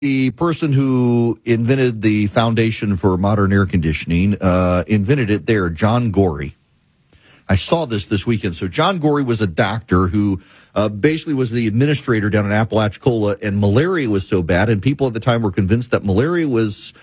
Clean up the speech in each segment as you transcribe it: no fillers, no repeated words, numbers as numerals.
The person who invented the foundation for modern air conditioning invented it there, John Gorey. I saw this weekend. So John Gorey was a doctor who basically was the administrator down in Apalachicola, and malaria was so bad, and people at the time were convinced that malaria was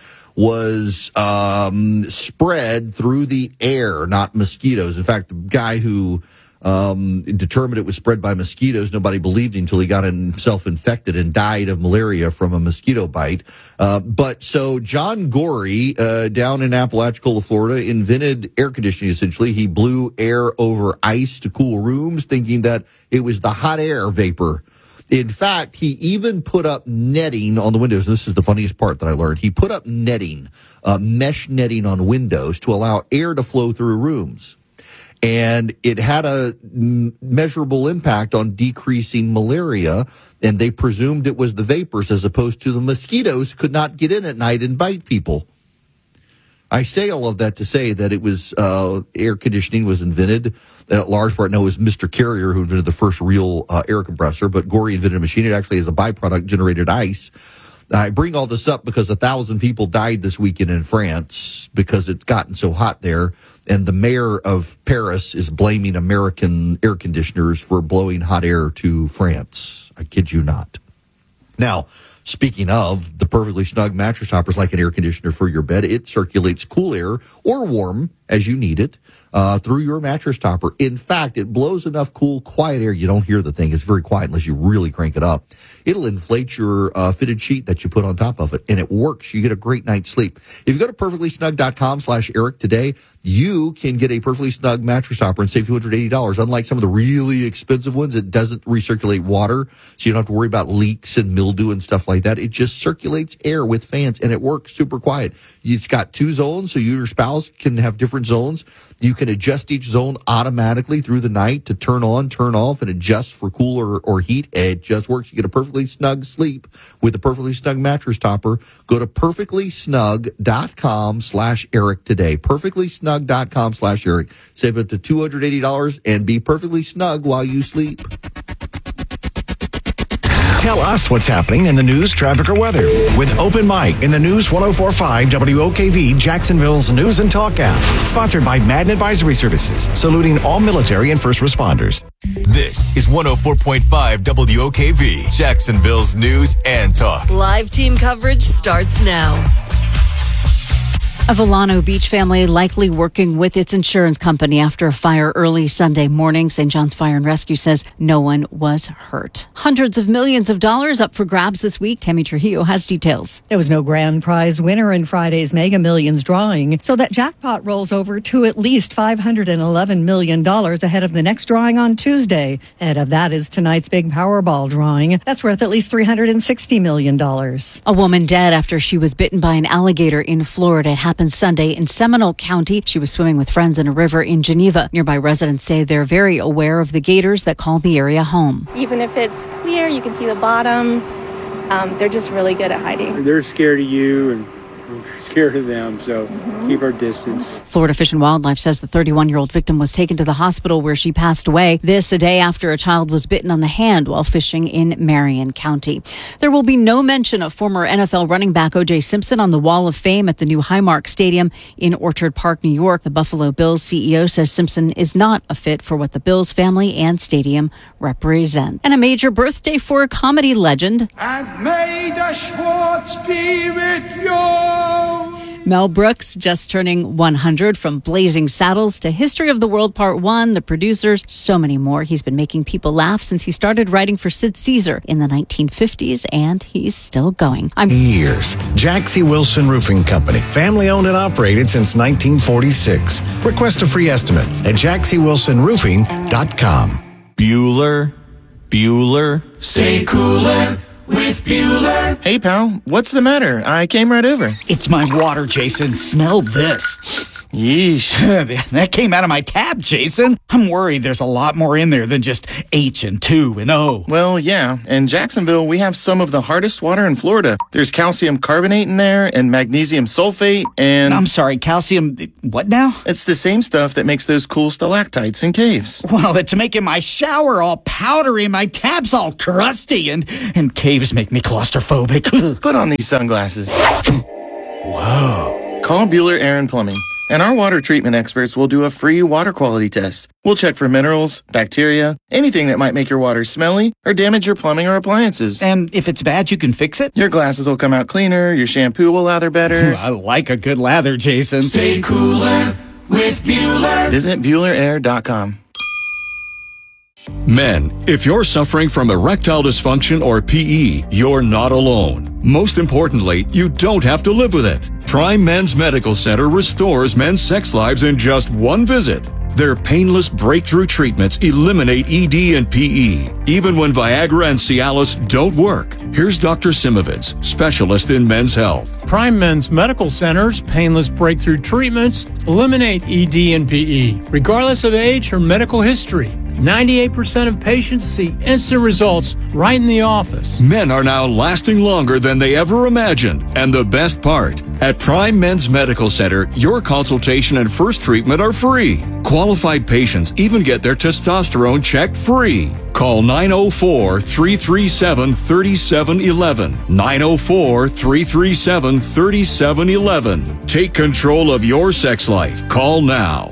spread through the air, not mosquitoes. In fact, the guy who determined it was spread by mosquitoes, nobody believed him until he got himself infected and died of malaria from a mosquito bite. But so John Gorey, down in Apalachicola, Florida, invented air conditioning, essentially. He blew air over ice to cool rooms, thinking that it was the hot air vapor. In fact, he even put up netting on the windows. This is the funniest part that I learned. He put up netting, mesh netting on windows to allow air to flow through rooms. And it had a measurable impact on decreasing malaria, and they presumed it was the vapors as opposed to the mosquitoes could not get in at night and bite people. I say all of that to say that it was air conditioning was invented at large part. No, it was Mr. Carrier who invented the first real air compressor, but Gorey invented a machine. It actually, as a byproduct, generated ice. I bring all this up because 1,000 people died this weekend in France because it's gotten so hot there. And the mayor of Paris is blaming American air conditioners for blowing hot air to France. I kid you not. Now, speaking of, the Perfectly Snug mattress topper is like an air conditioner for your bed. It circulates cool air or warm as you need it through your mattress topper. In fact, it blows enough cool, quiet air. You don't hear the thing. It's very quiet unless you really crank it up. It'll inflate your fitted sheet that you put on top of it, and it works. You get a great night's sleep. If you go to perfectlysnug.com/Eric today, you can get a Perfectly Snug mattress topper and save $280. Unlike some of the really expensive ones, it doesn't recirculate water, so you don't have to worry about leaks and mildew and stuff like that. It just circulates air with fans, and it works super quiet. It's got 2 zones, so you and your spouse can have different zones. You can adjust each zone automatically through the night to turn on, turn off, and adjust for cool or heat. It just works. You get a perfectly snug sleep with a Perfectly Snug mattress topper. Go to perfectlysnug.com/Eric today. perfectlysnug.com/Eric. Save up to $280 and be perfectly snug while you sleep. Tell us what's happening in the news, traffic, or weather with Open Mic in the News 104.5 WOKV, Jacksonville's News and Talk app. Sponsored by Madden Advisory Services, saluting all military and first responders. This is 104.5 WOKV, Jacksonville's News and Talk. Live team coverage starts now. A Volano Beach family likely working with its insurance company after a fire early Sunday morning. St. John's Fire and Rescue says no one was hurt. Hundreds of millions of dollars up for grabs this week. Tammy Trujillo has details. There was no grand prize winner in Friday's Mega Millions drawing, so that jackpot rolls over to at least $511 million ahead of the next drawing on Tuesday. Ahead of that is tonight's big Powerball drawing. That's worth at least $360 million. A woman dead after she was bitten by an alligator in Florida. It happened Sunday in Seminole County. She was swimming with friends in a river in Geneva. Nearby residents say they're very aware of the gators that call the area home. Even if it's clear, you can see the bottom. They're just really good at hiding. They're scared of you and we're scared of them, so keep our distance. Florida Fish and Wildlife says the 31-year-old victim was taken to the hospital where she passed away. This a day after a child was bitten on the hand while fishing in Marion County. There will be no mention of former NFL running back O.J. Simpson on the Wall of Fame at the new Highmark Stadium in Orchard Park, New York. The Buffalo Bills CEO says Simpson is not a fit for what the Bills family and stadium represent. And a major birthday for a comedy legend. And may the Schwartz be with you. Mel Brooks just turning 100, from Blazing Saddles to History of the World Part 1, The Producers, so many more. He's been making people laugh since he started writing for Sid Caesar in the 1950s, and he's still going. Years. Jack C. Wilson Roofing Company. Family owned and operated since 1946. Request a free estimate at jackcwilsonroofing.com. Bueller, stay cooler with Bueller. Hey, pal, what's the matter? I came right over. It's my water, Jason. Smell this. Yeesh. That came out of my tab, Jason. I'm worried there's a lot more in there than just H and 2 and O. Well, yeah. In Jacksonville, we have some of the hardest water in Florida. There's calcium carbonate in there and magnesium sulfate and... I'm sorry, calcium... What now? It's the same stuff that makes those cool stalactites in caves. Well, it's making my shower all powdery, my tabs all crusty, and caves make me claustrophobic. Put on these sunglasses. Whoa. Call Bueller Air and Plumbing, and our water treatment experts will do a free water quality test. We'll check for minerals, bacteria, anything that might make your water smelly or damage your plumbing or appliances. And if it's bad, you can fix it? Your glasses will come out cleaner, your shampoo will lather better. I like a good lather, Jason. Stay cooler with Bueller. Visit BuellerAir.com. Men, if you're suffering from erectile dysfunction or PE, you're not alone. Most importantly, you don't have to live with it. Prime Men's Medical Center restores men's sex lives in just one visit. Their painless breakthrough treatments eliminate ED and PE, even when Viagra and Cialis don't work. Here's Dr. Simovitz, specialist in men's health. Prime Men's Medical Center's painless breakthrough treatments eliminate ED and PE, regardless of age or medical history. 98% of patients see instant results right in the office. Men are now lasting longer than they ever imagined. And the best part, at Prime Men's Medical Center, your consultation and first treatment are free. Qualified patients even get their testosterone checked free. Call 904-337-3711. 904-337-3711. Take control of your sex life. Call now.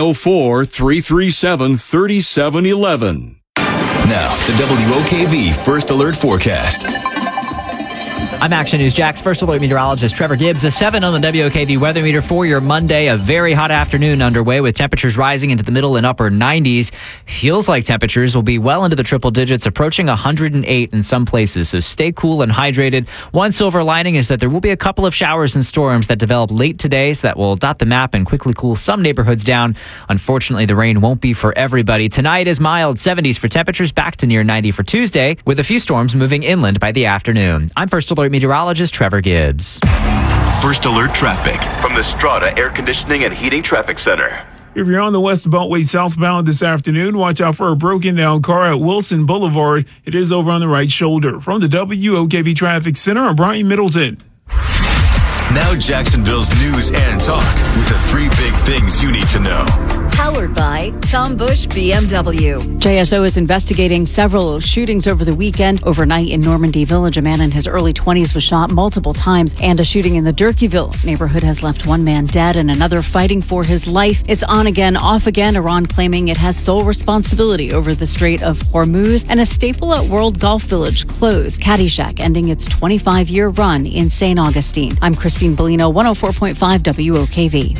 904-337-3711. Now, the WOKV First Alert Forecast. I'm Action News Jack's First Alert meteorologist Trevor Gibbs. A 7 on the WOKV weather meter for your Monday. A very hot afternoon underway with temperatures rising into the middle and upper 90s. Feels like temperatures will be well into the triple digits, approaching 108 in some places. So stay cool and hydrated. One silver lining is that there will be a couple of showers and storms that develop late today, so that will dot the map and quickly cool some neighborhoods down. Unfortunately, the rain won't be for everybody. Tonight is mild 70s for temperatures, back to near 90 for Tuesday, with a few storms moving inland by the afternoon. I'm First Alert meteorologist Trevor Gibbs. First Alert traffic from the Strata Air Conditioning and Heating Traffic Center. If you're on the West Beltway southbound this afternoon, watch out for a broken down car at Wilson Boulevard. It is over on the right shoulder. From the WOKV Traffic Center, I'm Brian Middleton. Now Jacksonville's news and talk with the three big things you need to know. Powered by Tom Bush BMW. JSO is investigating several shootings over the weekend. Overnight in Normandy Village, a man in his early 20s was shot multiple times, and a shooting in the Durkeeville neighborhood has left one man dead and another fighting for his life. It's on again, off again, Iran claiming it has sole responsibility over the Strait of Hormuz, and a staple at World Golf Village closed. Caddyshack ending its 25-year run in St. Augustine. I'm Christine Bellino, 104.5 WOKV.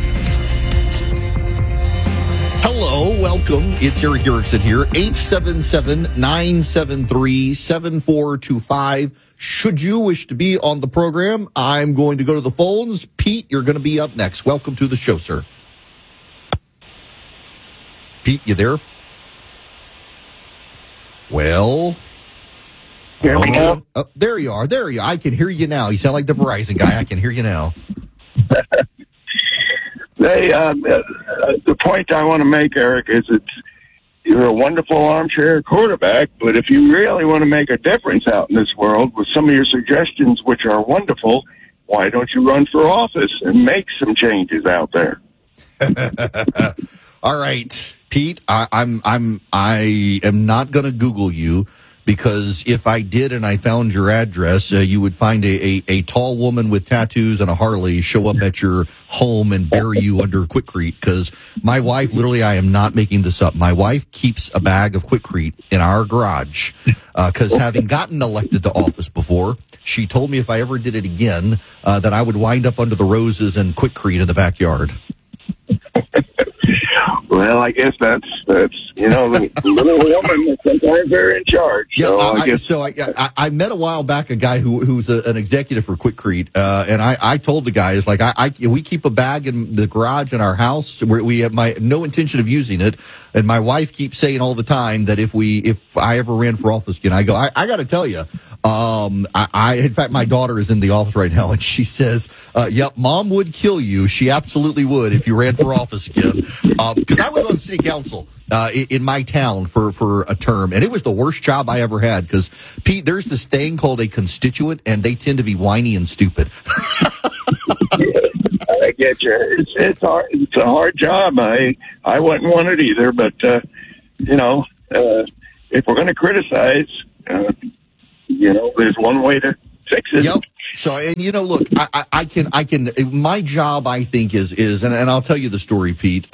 Hello, welcome. It's Eric Erickson here. 877-973-7425. Should you wish to be on the program, I'm going to go to the phones. Pete, you're going to be up next. Welcome to the show, sir. Pete, you there? Well, hear me now? Oh, there you are. There you are. I can hear you now. You sound like the Verizon guy. I can hear you now. The point I want to make, Eric, is you're a wonderful armchair quarterback, but if you really want to make a difference out in this world with some of your suggestions, which are wonderful, why don't you run for office and make some changes out there? All right, Pete, I am not going to Google you, because if I did and I found your address, you would find a tall woman with tattoos and a Harley show up at your home and bury you under Quikrete. Because my wife, literally, I am not making this up, my wife keeps a bag of Quikrete in our garage. Because having gotten elected to office before, she told me if I ever did it again, that I would wind up under the roses and Quikrete in the backyard. Well, I guess that's You know, the little woman, sometimes they're in charge. Yeah, I met a while back a guy who's an executive for Quikrete, and I told the guys, like, we keep a bag in the garage in our house where we have no intention of using it, and my wife keeps saying all the time that if I ever ran for office again, I got to tell you, in fact, my daughter is in the office right now, and she says, yep, Mom would kill you. She absolutely would if you ran for office again. Because I was on city council in my town for a term, and it was the worst job I ever had. Because, Pete, there's this thing called a constituent, and they tend to be whiny and stupid. I get you. It's hard. It's a hard job. I wouldn't want it either. But if we're going to criticize, there's one way to fix it. Yep. So, and look, I can, my job, I think is, and I'll tell you the story, Pete,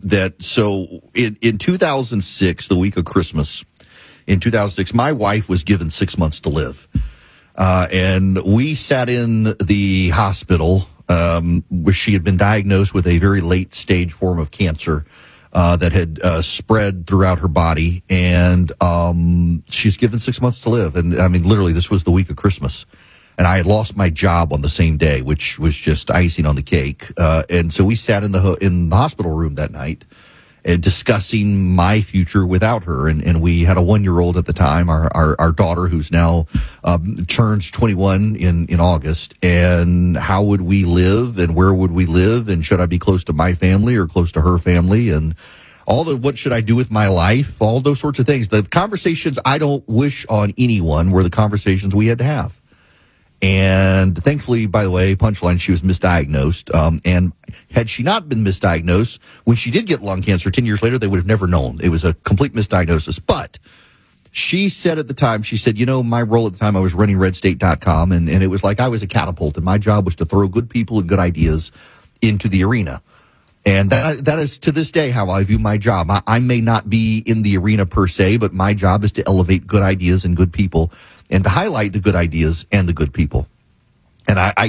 in 2006, the week of Christmas, in 2006, my wife was given 6 months to live. And we sat in the hospital, where she had been diagnosed with a very late stage form of cancer, that had spread throughout her body, and she's given 6 months to live. And I mean, literally, this was the week of Christmas, and I had lost my job on the same day, which was just icing on the cake. And so we sat in the hospital room that night, discussing my future without her. And we had a 1-year-old at the time, our daughter, who's now turns 21 in August. And how would we live, and where would we live, and should I be close to my family or close to her family, and what should I do with my life, all those sorts of things. The conversations I don't wish on anyone were the conversations we had to have. And thankfully, by the way, punchline, she was misdiagnosed. And had she not been misdiagnosed, when she did get lung cancer 10 years later, they would have never known. It was a complete misdiagnosis. But she said at the time, my role at the time, I was running redstate.com, and it was like I was a catapult, and my job was to throw good people and good ideas into the arena. And that is to this day how I view my job. I may not be in the arena per se, but my job is to elevate good ideas and good people, and to highlight the good ideas and the good people. And I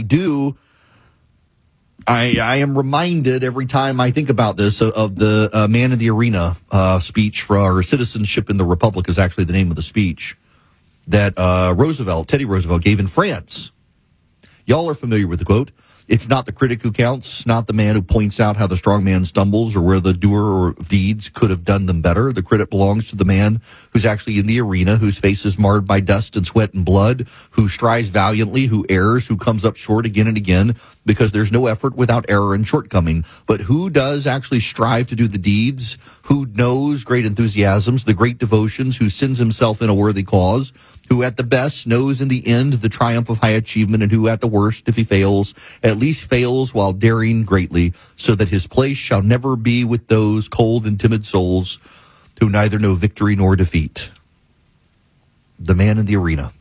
am reminded every time I think about this of the Man in the Arena speech for our Citizenship in the Republic is actually the name of the speech that Teddy Roosevelt gave in France. Y'all are familiar with the quote. It's not the critic who counts, not the man who points out how the strong man stumbles or where the doer of deeds could have done them better. The credit belongs to the man who's actually in the arena, whose face is marred by dust and sweat and blood, who strives valiantly, who errs, who comes up short again and again, because there's no effort without error and shortcoming. But who does actually strive to do the deeds, who knows great enthusiasms, the great devotions, who sends himself in a worthy cause, who at the best knows in the end the triumph of high achievement, and who at the worst, if he fails, at least fails while daring greatly, so that his place shall never be with those cold and timid souls who neither know victory nor defeat. The Man in the Arena.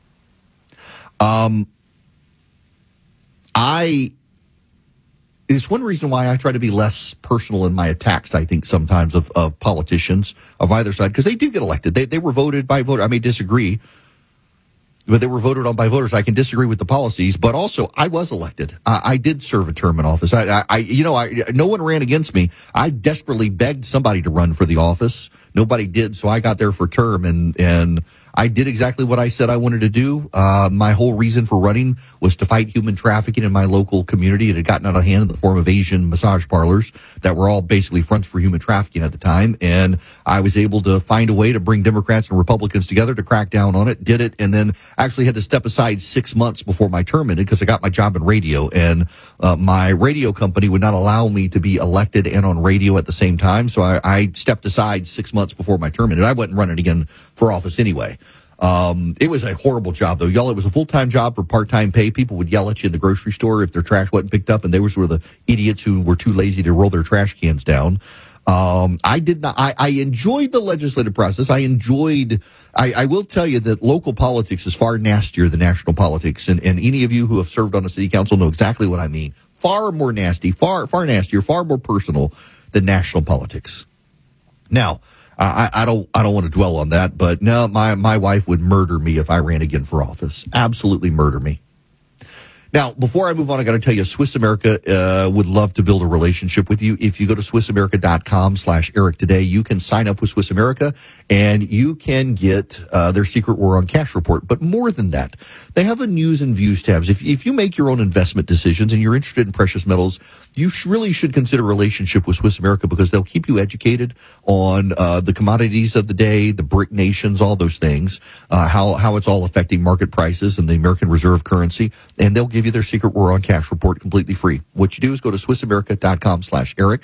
It's one reason why I try to be less personal in my attacks, I think, sometimes of politicians of either side, because they do get elected. They were voted by voters. I may disagree, but they were voted on by voters. I can disagree with the policies, but also I was elected. I did serve a term in office. No one ran against me. I desperately begged somebody to run for the office. Nobody did, so I got there for term, and I did exactly what I said I wanted to do. My whole reason for running was to fight human trafficking in my local community. It had gotten out of hand in the form of Asian massage parlors that were all basically fronts for human trafficking at the time. And I was able to find a way to bring Democrats and Republicans together to crack down on it, did it, and then actually had to step aside 6 months before my term ended because I got my job in radio. And my radio company would not allow me to be elected and on radio at the same time. So I stepped aside 6 months before my term ended. I wasn't running again for office anyway. It was a horrible job, though. Y'all, it was a full-time job for part-time pay. People would yell at you in the grocery store if their trash wasn't picked up, and they were the idiots who were too lazy to roll their trash cans down. I enjoyed the legislative process. I will tell you that local politics is far nastier than national politics, and any of you who have served on a city council know exactly what I mean. Far more nasty, far nastier, far more personal than national politics. Now, I don't want to dwell on that, but no, my wife would murder me if I ran again for office. Absolutely murder me. Now, before I move on, I got to tell you, Swiss America would love to build a relationship with you. If you go to SwissAmerica.com/Eric today, you can sign up with Swiss America and you can get their secret War on Cash report. But more than that, they have a news and views tabs. If you make your own investment decisions and you're interested in precious metals, you really should consider a relationship with Swiss America because they'll keep you educated on the commodities of the day, the BRIC nations, all those things, how it's all affecting market prices and the American reserve currency, and they'll give you their secret War on Cash report completely free. What you do is go to SwissAmerica.com/Eric,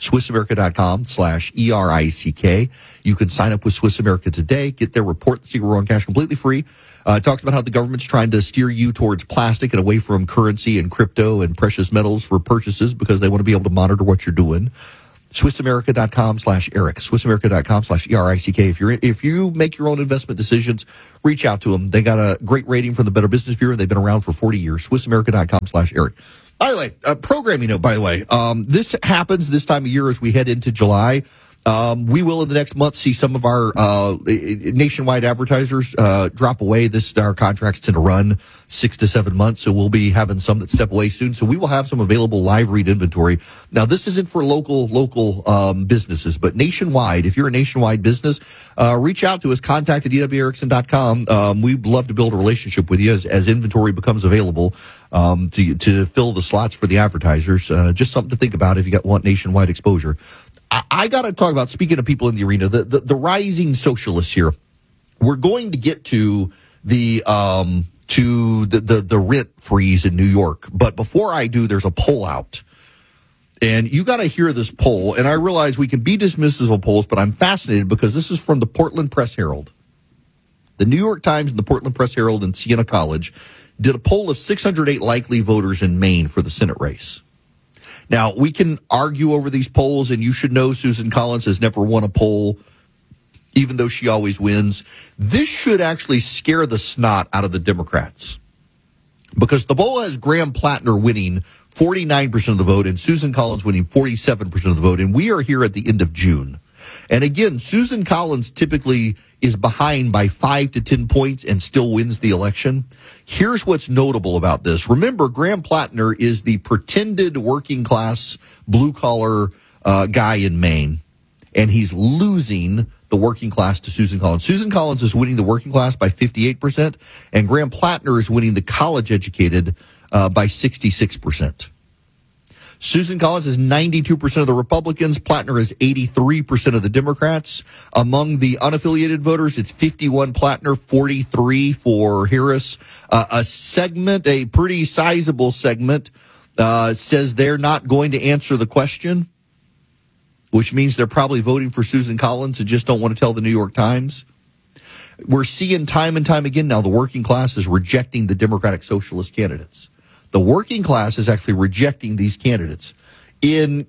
SwissAmerica.com/ERICK. You can sign up with Swiss America today, get their report, the secret War on Cash, completely free. It talks about how the government's trying to steer you towards plastic and away from currency and crypto and precious metals for purchases because they want to be able to monitor what you're doing. SwissAmerica.com/Eric, SwissAmerica.com/ERICK. If you make your own investment decisions, reach out to them. They got a great rating from the Better Business Bureau. They've been around for 40 years. SwissAmerica.com/Eric. By the way, programming note, this happens this time of year as we head into July. We will in the next month see some of our nationwide advertisers drop away. Our contracts tend to run 6 to 7 months, so we'll be having some that step away soon. So we will have some available live read inventory. Now, this isn't for local businesses, but nationwide. If you're a nationwide business, reach out to us. Contact at ewerickson.com. We'd love to build a relationship with you as inventory becomes available to fill the slots for the advertisers. Just something to think about if you want nationwide exposure. I got to talk about, speaking of people in the arena, the rising socialists here. We're going to get to the rent freeze in New York, but before I do, there's a poll out, and you got to hear this poll. And I realize we can be dismissive of polls, but I'm fascinated because this is from the Portland Press Herald. The New York Times and the Portland Press Herald and Siena College did a poll of 608 likely voters in Maine for the Senate race. Now, we can argue over these polls, and you should know Susan Collins has never won a poll, even though she always wins. This should actually scare the snot out of the Democrats, because the poll has Graham Plattner winning 49% of the vote and Susan Collins winning 47% of the vote, and we are here at the end of June. And again, Susan Collins typically is behind by 5 to 10 points and still wins the election. Here's what's notable about this. Remember, Graham Plattner is the pretended working class, blue collar guy in Maine, and he's losing the working class to Susan Collins. Susan Collins is winning the working class by 58%, and Graham Plattner is winning the college educated by 66%. Susan Collins is 92% of the Republicans. Plattner is 83% of the Democrats. Among the unaffiliated voters, it's 51 Plattner, 43 for Harris. A pretty sizable segment, says they're not going to answer the question, which means they're probably voting for Susan Collins and just don't want to tell the New York Times. We're seeing time and time again now the working class is rejecting the Democratic Socialist candidates. The working class is actually rejecting these candidates. In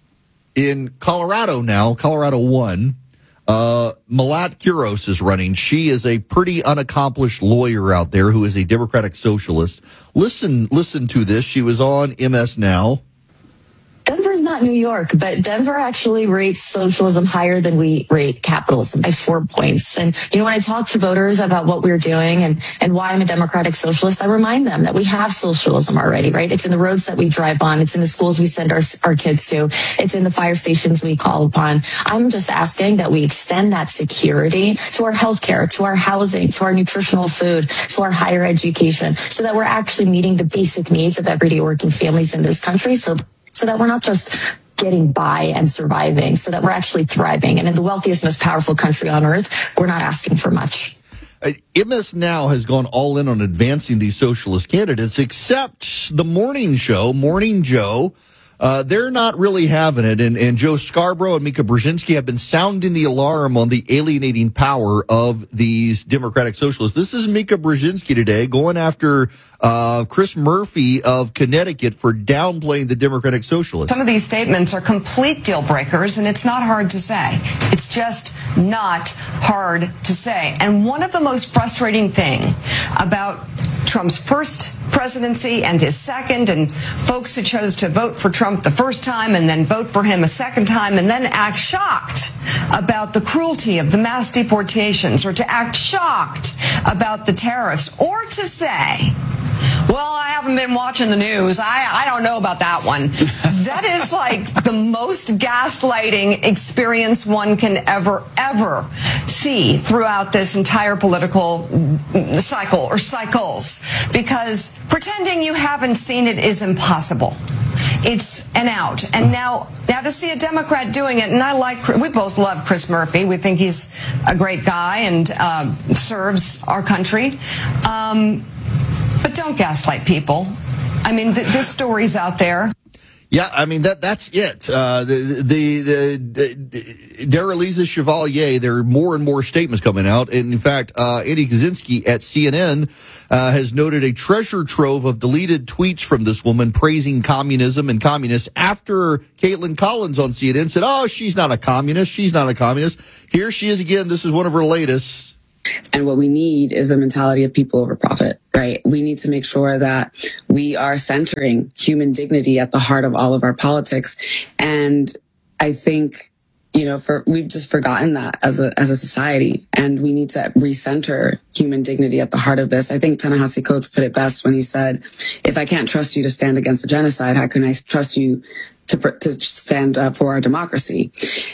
Colorado now, Colorado won. Malat Quiros is running. She is a pretty unaccomplished lawyer out there who is a Democratic Socialist. Listen to this. She was on MS Now. Denver's not New York, but Denver actually rates socialism higher than we rate capitalism by 4 points. And, when I talk to voters about what we're doing and why I'm a democratic socialist, I remind them that we have socialism already, right? It's in the roads that we drive on. It's in the schools we send our kids to. It's in the fire stations we call upon. I'm just asking that we extend that security to our healthcare, to our housing, to our nutritional food, to our higher education, so that we're actually meeting the basic needs of everyday working families in this country. So that we're not just getting by and surviving, so that we're actually thriving. And in the wealthiest, most powerful country on earth, we're not asking for much. MS Now has gone all in on advancing these socialist candidates, except the morning show, Morning Joe. They're not really having it. And Joe Scarborough and Mika Brzezinski have been sounding the alarm on the alienating power of these Democratic Socialists. This is Mika Brzezinski today going after Chris Murphy of Connecticut for downplaying the Democratic Socialists. Some of these statements are complete deal breakers, and it's not hard to say. It's just not hard to say. And one of the most frustrating thing about Trump's first presidency and his second, and folks who chose to vote for Trump the first time and then vote for him a second time and then act shocked about the cruelty of the mass deportations, or to act shocked about the tariffs, or to say, Well, I haven't been watching the news. I don't know about that one. That is like the most gaslighting experience one can ever see throughout this entire political cycle or cycles, because pretending you haven't seen it is impossible. It's an out. And now to see a Democrat doing it, and we both love Chris Murphy. We think he's a great guy and serves our country. But don't gaslight people. I mean, this story's out there. Yeah, I mean, that's it. Daraliza Chevalier, there are more and more statements coming out. And in fact, Andy Kaczynski at CNN has noted a treasure trove of deleted tweets from this woman praising communism and communists after Caitlin Collins on CNN said, oh, she's not a communist. She's not a communist. Here she is again. This is one of her latest. And what we need is a mentality of people over profit, right? We need to make sure that we are centering human dignity at the heart of all of our politics. And I think, we've just forgotten that as a society, and we need to recenter human dignity at the heart of this. I think Ta-Nehisi Coates put it best when he said, if I can't trust you to stand against a genocide, how can I trust you to stand up for our democracy?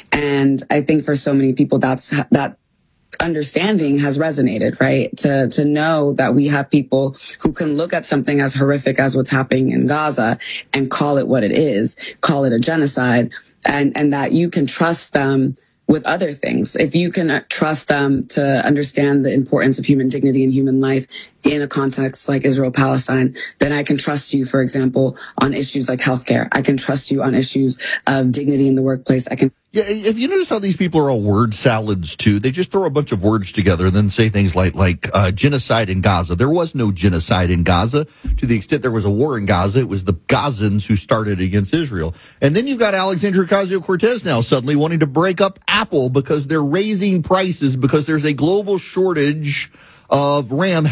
And I think for so many people, that understanding has resonated, right? To know that we have people who can look at something as horrific as what's happening in Gaza and call it what it is, call it a genocide, and that you can trust them with other things. If you can trust them to understand the importance of human dignity and human life in a context like Israel-Palestine, then I can trust you, for example, on issues like healthcare. I can trust you on issues of dignity in the workplace. Yeah, if you notice how these people are all word salads too, they just throw a bunch of words together and then say things like genocide in Gaza. There was no genocide in Gaza. To the extent there was a war in Gaza, it was the Gazans who started against Israel. And then you've got Alexandria Ocasio-Cortez now suddenly wanting to break up Apple because they're raising prices because there's a global shortage of RAM.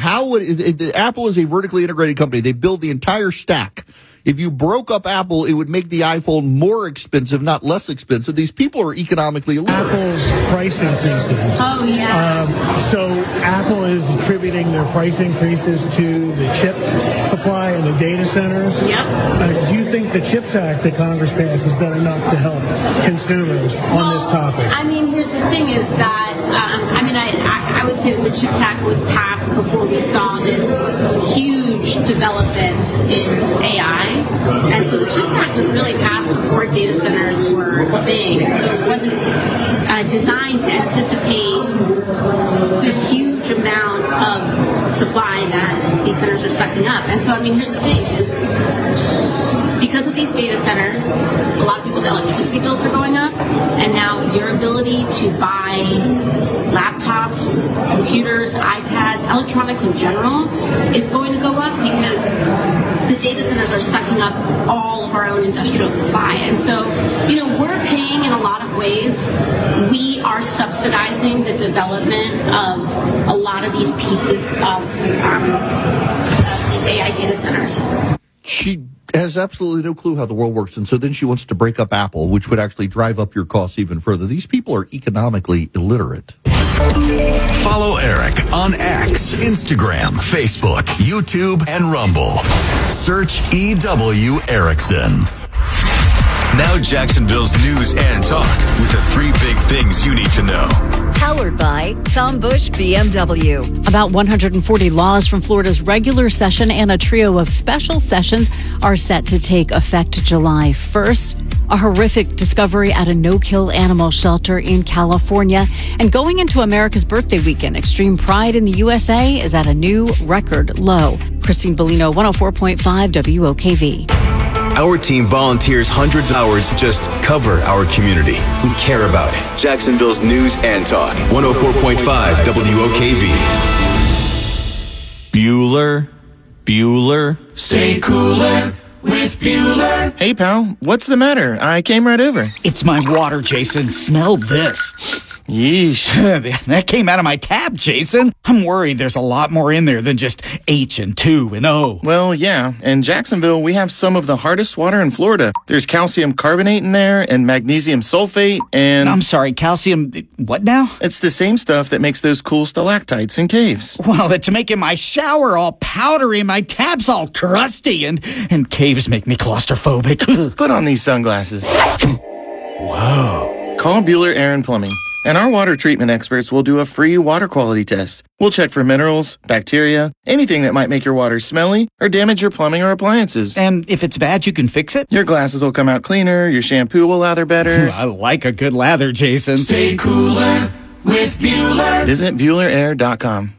Apple is a vertically integrated company. They build the entire stack. If you broke up Apple, it would make the iPhone more expensive, not less expensive. These people are economically illiterate. Apple's price increases. Oh, yeah. So Apple is attributing their price increases to the chip supply and the data centers. Yep. Do you think the CHIPS Act that Congress passed has done enough to help consumers on this topic? I mean, here's the thing is that, I would say that the CHIPS Act was passed before we saw this huge development in AI. And so the CHIPS Act was really passed before data centers were a thing. So it wasn't designed to anticipate the huge amount of supply that these centers are sucking up. And so, here's the thing is, because of these data centers, a lot of people's electricity bills are going up, and now your ability to buy laptops, computers, iPads, electronics in general is going to go up because the data centers are sucking up all of our own industrial supply. And so, we're paying in a lot of ways. We are subsidizing the development of a lot of these pieces of these AI data centers. She has absolutely no clue how the world works, and so then she wants to break up Apple, which would actually drive up your costs even further. These people are economically illiterate. Follow Eric on X, Instagram, Facebook, YouTube, and Rumble. Search EW Erickson. Now Jacksonville's news and talk with the 3 big things you need to know. Powered by Tom Bush BMW. About 140 laws from Florida's regular session and a trio of special sessions are set to take effect July 1st. A horrific discovery at a no-kill animal shelter in California. And going into America's birthday weekend, extreme pride in the USA is at a new record low. Christine Bellino, 104.5 WOKV. Our team volunteers hundreds of hours just cover our community. We care about it. Jacksonville's news and talk. 104.5 WOKV. Bueller. Stay cooler with Bueller. Hey, pal, what's the matter? I came right over. It's my water, Jason. Smell this. Yeesh. That came out of my tab, Jason. I'm worried there's a lot more in there than just H and 2 and O. Well, yeah. In Jacksonville, we have some of the hardest water in Florida. There's calcium carbonate in there and magnesium sulfate and... I'm sorry, calcium... what now? It's the same stuff that makes those cool stalactites in caves. Well, to make in my shower all powdery, my tabs all crusty, and caves make me claustrophobic. Put on these sunglasses. Whoa. Call Bueller Air & Plumbing, and our water treatment experts will do a free water quality test. We'll check for minerals, bacteria, anything that might make your water smelly or damage your plumbing or appliances. And if it's bad, you can fix it? Your glasses will come out cleaner, your shampoo will lather better. I like a good lather, Jason. Stay cooler with Bueller. Visit BuellerAir.com.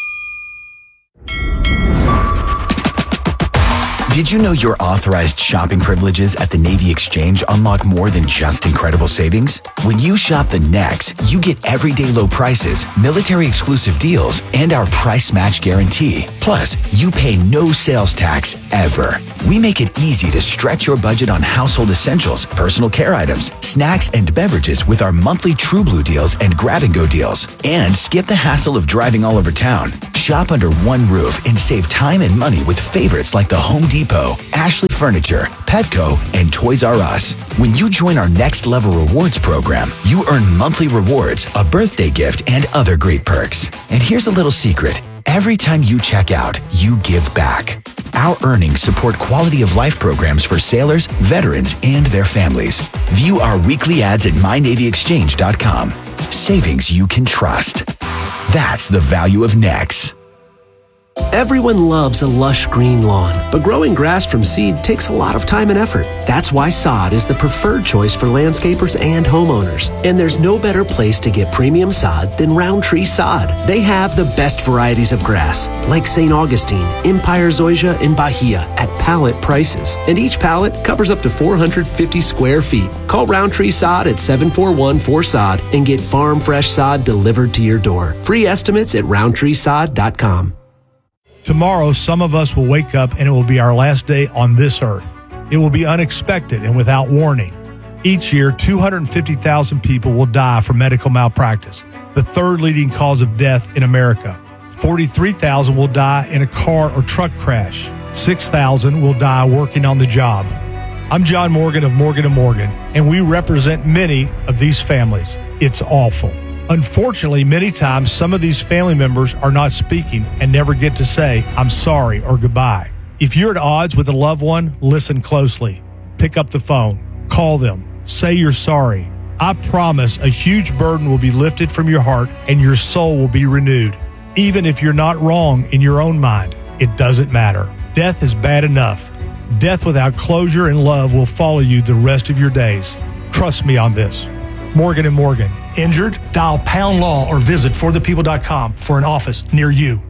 Did you know your authorized shopping privileges at the Navy Exchange unlock more than just incredible savings? When you shop the Next, you get everyday low prices, military exclusive deals, and our price match guarantee. Plus, you pay no sales tax ever. We make it easy to stretch your budget on household essentials, personal care items, snacks, and beverages with our monthly True Blue deals and grab-and-go deals. And skip the hassle of driving all over town. Shop under one roof and save time and money with favorites like the Home Depot, Ashley Furniture, Petco, and Toys R Us. When you join our Next Level Rewards program, you earn monthly rewards, a birthday gift, and other great perks. And here's a little secret. Every time you check out, you give back. Our earnings support quality of life programs for sailors, veterans, and their families. View our weekly ads at mynavyexchange.com. Savings you can trust. That's the value of Next. Everyone loves a lush green lawn, but growing grass from seed takes a lot of time and effort. That's why sod is the preferred choice for landscapers and homeowners. And there's no better place to get premium sod than Roundtree Sod. They have the best varieties of grass, like St. Augustine, Empire Zoysia, and Bahia at pallet prices. And each pallet covers up to 450 square feet. Call Roundtree Sod at 741-4SOD and get farm fresh sod delivered to your door. Free estimates at roundtreesod.com. Tomorrow, some of us will wake up and it will be our last day on this earth. It will be unexpected and without warning. Each year, 250,000 people will die from medical malpractice, the third leading cause of death in America. 43,000 will die in a car or truck crash. 6,000 will die working on the job. I'm John Morgan of Morgan & Morgan, and we represent many of these families. It's awful. Unfortunately, many times, some of these family members are not speaking and never get to say, I'm sorry or goodbye. If you're at odds with a loved one, listen closely. Pick up the phone. Call them. Say you're sorry. I promise a huge burden will be lifted from your heart and your soul will be renewed. Even if you're not wrong in your own mind, it doesn't matter. Death is bad enough. Death without closure and love will follow you the rest of your days. Trust me on this. Morgan & Morgan. Injured? Dial Pound Law or visit forthepeople.com for an office near you.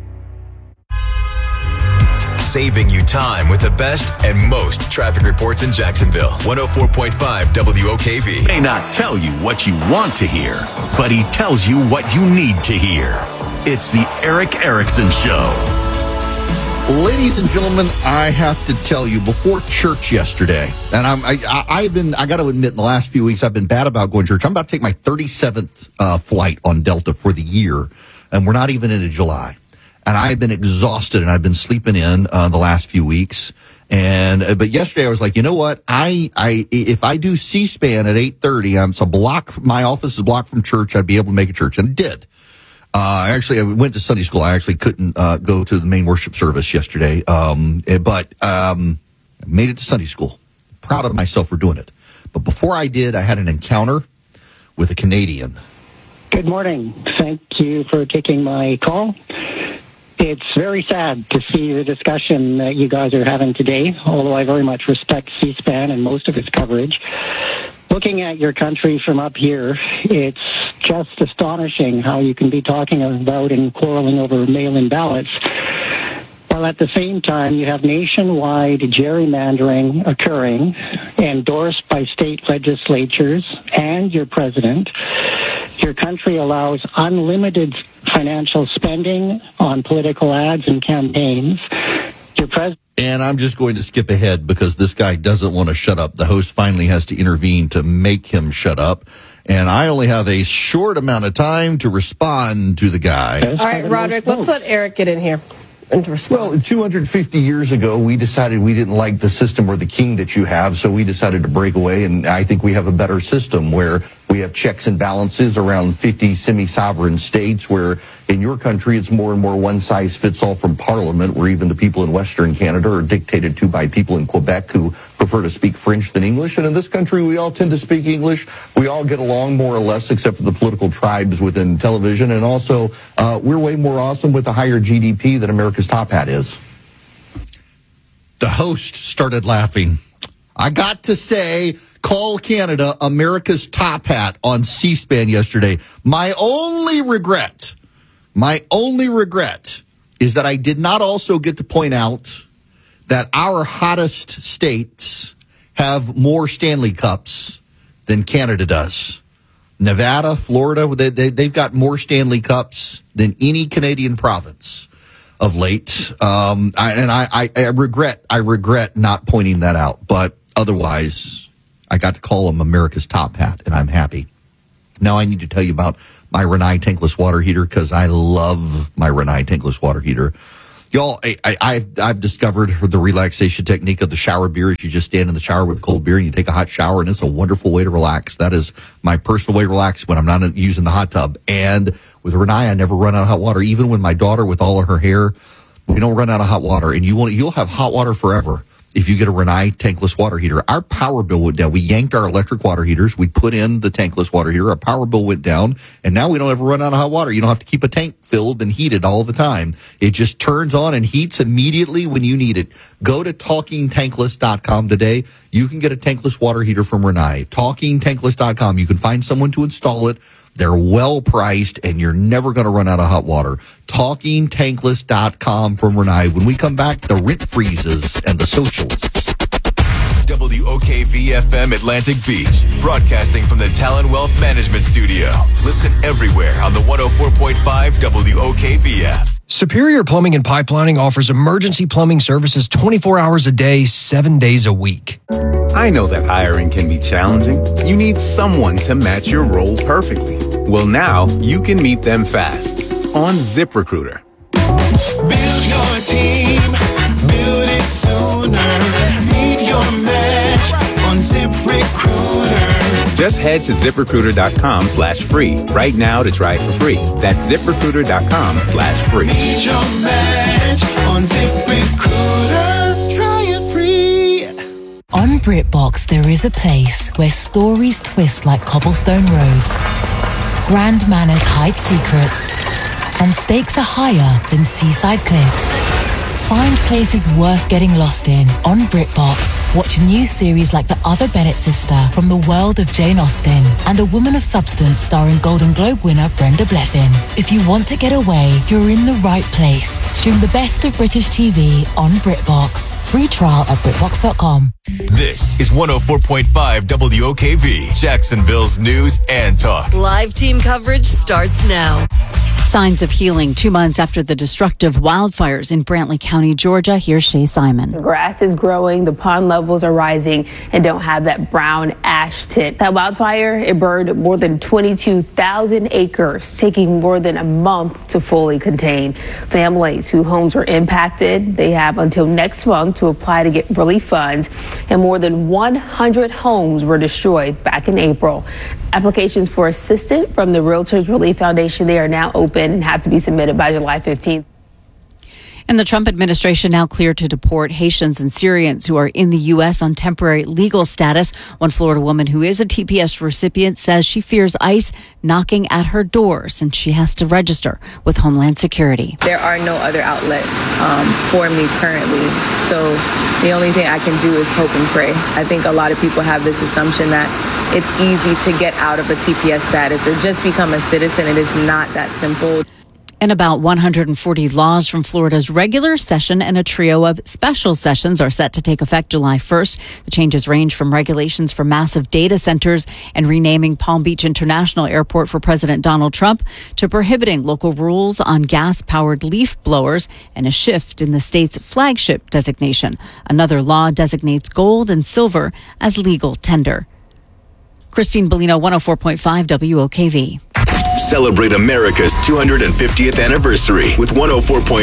Saving you time with the best and most traffic reports in Jacksonville. 104.5 WOKV. May not tell you what you want to hear, but he tells you what you need to hear. It's the Erick Erickson Show. Ladies and gentlemen, I have to tell you, before church yesterday, and I got to admit, in the last few weeks, I've been bad about going to church. I'm about to take my 37th flight on Delta for the year, and we're not even into July. And I've been exhausted, and I've been sleeping in the last few weeks. But yesterday I was like, you know what? If I do C-SPAN at 8:30, my office is blocked from church. I'd be able to make a church, and it did. I went to Sunday school. I actually couldn't go to the main worship service yesterday, but I made it to Sunday school. Proud of myself for doing it. But before I did, I had an encounter with a Canadian. Good morning. Thank you for taking my call. It's very sad to see the discussion that you guys are having today, although I very much respect C-SPAN and most of its coverage. Looking at your country from up here, it's just astonishing how you can be talking about and quarreling over mail-in ballots, while at the same time you have nationwide gerrymandering occurring, endorsed by state legislatures and your president. Your country allows unlimited financial spending on political ads and campaigns. Mr. President. And I'm just going to skip ahead because this guy doesn't want to shut up. The host finally has to intervene to make him shut up. And I only have a short amount of time to respond to the guy. All right, Roderick, let's let Eric get in here. Well, 250 years ago, we decided we didn't like the system or the king that you have, so we decided to break away, and I think we have a better system where we have checks and balances around 50 semi-sovereign states, where in your country it's more and more one-size-fits-all from Parliament, where even the people in Western Canada are dictated to by people in Quebec who prefer to speak French than English. And in this country, we all tend to speak English. We all get along more or less, except for the political tribes within television. And also, we're way more awesome with a higher GDP than America's top hat is. The host started laughing. I got to say, call Canada America's top hat on C-SPAN yesterday. My only regret is that I did not also get to point out that our hottest states have more Stanley Cups than Canada does. Nevada, Florida, they've got more Stanley Cups than any Canadian province of late. I regret not pointing that out, but otherwise, I got to call them America's top hat, and I'm happy. Now I need to tell you about my Rinnai tankless water heater, because I love my Rinnai tankless water heater. Y'all, I've discovered the relaxation technique of the shower beer. Is you just stand in the shower with cold beer and you take a hot shower, and it's a wonderful way to relax. That is my personal way to relax when I'm not using the hot tub. And with Rinnai, I never run out of hot water. Even when my daughter, with all of her hair, we don't run out of hot water. And you'll have hot water forever if you get a Rinnai tankless water heater. Our power bill went down. We yanked our electric water heaters. We put in the tankless water heater. Our power bill went down, and now we don't ever run out of hot water. You don't have to keep a tank filled and heated all the time. It just turns on and heats immediately when you need it. Go to TalkingTankless.com today. You can get a tankless water heater from Rinnai. TalkingTankless.com. You can find someone to install it. They're well priced, and you're never going to run out of hot water. TalkingTankless.com from Rinnai. When we come back, the rent freezes and the socialists. WOKV-FM Atlantic Beach, broadcasting from the Talon Wealth Management Studio. Listen everywhere on the 104.5 WOKV app. Superior Plumbing and Pipelining offers emergency plumbing services 24 hours a day, 7 days a week. I know that hiring can be challenging. You need someone to match your role perfectly. Well, now you can meet them fast on ZipRecruiter. Build your team, build it sooner. Meet your match on ZipRecruiter. Just head to ZipRecruiter.com/free right now to try it for free. That's ZipRecruiter.com/free. Meet your match on ZipRecruiter. Try it free. On BritBox, there is a place where stories twist like cobblestone roads, grand manners hide secrets, and stakes are higher than seaside cliffs. Find places worth getting lost in on BritBox. Watch new series like The Other Bennett Sister from the world of Jane Austen and A Woman of Substance starring Golden Globe winner Brenda Blethyn. If you want to get away, you're in the right place. Stream the best of British TV on BritBox. Free trial at BritBox.com. This is 104.5 WOKV, Jacksonville's news and talk. Live team coverage starts now. Signs of healing 2 months after the destructive wildfires in Brantley County, Georgia. Here's Shay Simon. The grass is growing, the pond levels are rising, and don't have that brown ash tint. That wildfire, it burned more than 22,000 acres, taking more than a month to fully contain. Families whose homes were impacted, they have until next month to apply to get relief funds, and more than 100 homes were destroyed back in April. Applications for assistance from the Realtors Relief Foundation, they are now open and have to be submitted by July 15th. And the Trump administration now clear to deport Haitians and Syrians who are in the U.S. on temporary legal status. One Florida woman who is a TPS recipient says she fears ICE knocking at her door since she has to register with Homeland Security. There are no other outlets for me currently, so the only thing I can do is hope and pray. I think a lot of people have this assumption that it's easy to get out of a TPS status or just become a citizen. It is not that simple. And about 140 laws from Florida's regular session and a trio of special sessions are set to take effect July 1st. The changes range from regulations for massive data centers and renaming Palm Beach International Airport for President Donald Trump to prohibiting local rules on gas-powered leaf blowers and a shift in the state's flagship designation. Another law designates gold and silver as legal tender. Christine Bellino, 104.5 WOKV. Celebrate America's 250th anniversary with 104.5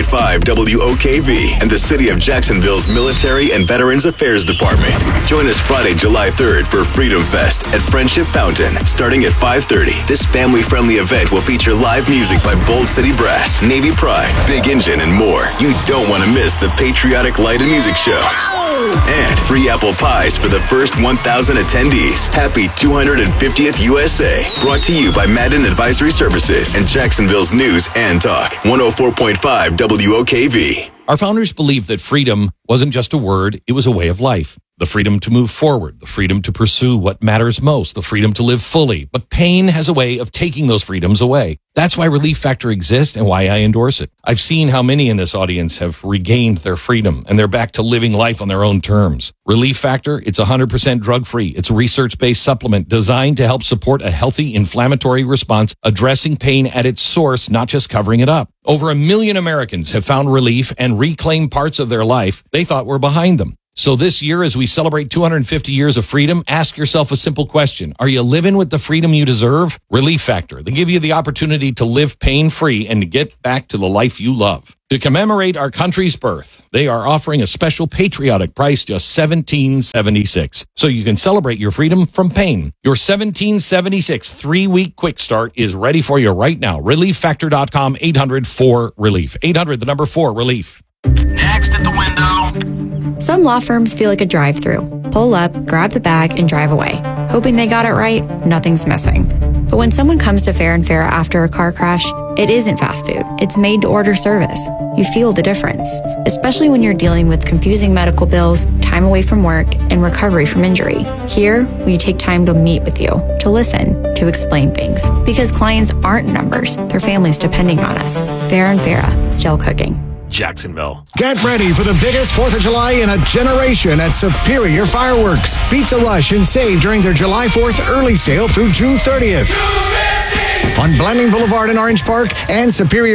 WOKV and the City of Jacksonville's Military and Veterans Affairs Department. Join us Friday, July 3rd for Freedom Fest at Friendship Fountain, starting at 5:30. This family-friendly event will feature live music by Bold City Brass, Navy Pride, Big Engine, and more. You don't want to miss the Patriotic Light and Music Show. And free apple pies for the first 1,000 attendees. Happy 250th USA. Brought to you by Madden Advisory Services and Jacksonville's News and Talk. 104.5 WOKV. Our founders believed that freedom wasn't just a word, it was a way of life. The freedom to move forward, the freedom to pursue what matters most, the freedom to live fully. But pain has a way of taking those freedoms away. That's why Relief Factor exists and why I endorse it. I've seen how many in this audience have regained their freedom and they're back to living life on their own terms. Relief Factor, it's 100% drug-free. It's a research-based supplement designed to help support a healthy inflammatory response, addressing pain at its source, not just covering it up. Over 1 million Americans have found relief and reclaimed parts of their life they thought were behind them. So this year, as we celebrate 250 years of freedom, ask yourself a simple question. Are you living with the freedom you deserve? Relief Factor. They give you the opportunity to live pain-free and to get back to the life you love. To commemorate our country's birth, they are offering a special patriotic price, just $17.76. So you can celebrate your freedom from pain. Your $17.76 3-week quick start is ready for you right now. ReliefFactor.com, 800-4-RELIEF. 800, the number 4-RELIEF. Next at the window. Some law firms feel like a drive-through. Pull up, grab the bag, and drive away. Hoping they got it right, nothing's missing. But when someone comes to Fair and Fair after a car crash, it isn't fast food. It's made-to-order service. You feel the difference, especially when you're dealing with confusing medical bills, time away from work, and recovery from injury. Here, we take time to meet with you, to listen, to explain things. Because clients aren't numbers. Their families depending on us. Fair and Fair, still cooking. Jacksonville. Get ready for the biggest 4th of July in a generation at Superior Fireworks. Beat the rush and save during their July 4th early sale through June 30th. On Blanding Boulevard in Orange Park and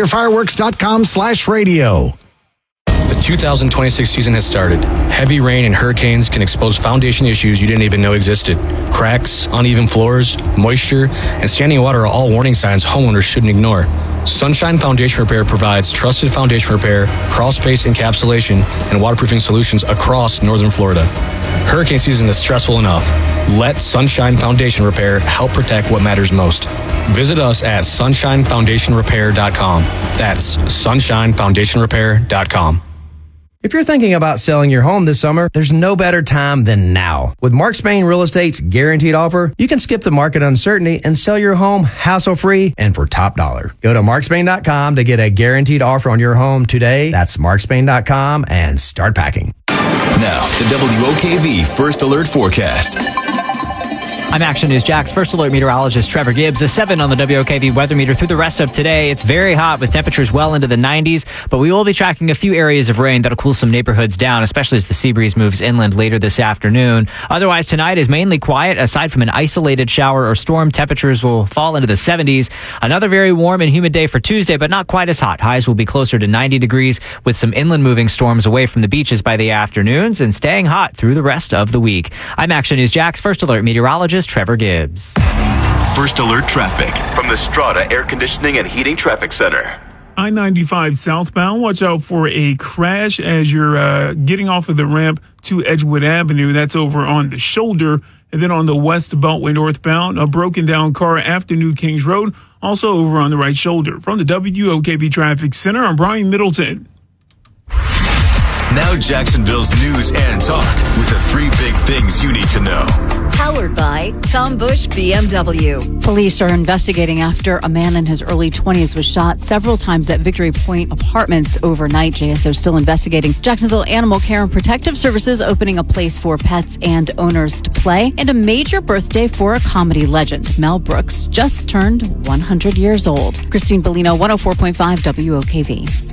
superiorfireworks.com/radio. The 2026 season has started. Heavy rain and hurricanes can expose foundation issues you didn't even know existed. Cracks, uneven floors, moisture, and standing water are all warning signs homeowners shouldn't ignore. Sunshine Foundation Repair provides trusted foundation repair, crawl space encapsulation, and waterproofing solutions across northern Florida. Hurricane season is stressful enough. Let Sunshine Foundation Repair help protect what matters most. Visit us at sunshinefoundationrepair.com. That's sunshinefoundationrepair.com. If you're thinking about selling your home this summer, there's no better time than now. With Mark Spain Real Estate's guaranteed offer, you can skip the market uncertainty and sell your home hassle-free and for top dollar. Go to markspain.com to get a guaranteed offer on your home today. That's markspain.com and start packing. Now, the WOKV First Alert Forecast. I'm Action News Jack's First Alert meteorologist Trevor Gibbs. A 7 on the WOKV weather meter through the rest of today. It's very hot with temperatures well into the 90s, but we will be tracking a few areas of rain that'll cool some neighborhoods down, especially as the sea breeze moves inland later this afternoon. Otherwise, tonight is mainly quiet. Aside from an isolated shower or storm, temperatures will fall into the 70s. Another very warm and humid day for Tuesday, but not quite as hot. Highs will be closer to 90 degrees with some inland moving storms away from the beaches by the afternoons and staying hot through the rest of the week. I'm Action News Jack's First Alert meteorologist Trevor Gibbs. First Alert traffic from the Strata Air Conditioning and Heating Traffic Center. I-95 southbound, watch out for a crash as you're getting off of the ramp to Edgewood Avenue. That's over on the shoulder. And then on the West Beltway northbound, a broken down car after New Kings Road, also over on the right shoulder. From the WOKV Traffic Center, I'm Brian Middleton. Now Jacksonville's news and talk with the 3 big things you need to know. Powered by Tom Bush BMW. Police are investigating after a man in his early 20s was shot several times at Victory Point Apartments overnight. JSO still investigating. Jacksonville Animal Care and Protective Services opening a place for pets and owners to play. And a major birthday for a comedy legend. Mel Brooks just turned 100 years old. Christine Bellino, 104.5 WOKV.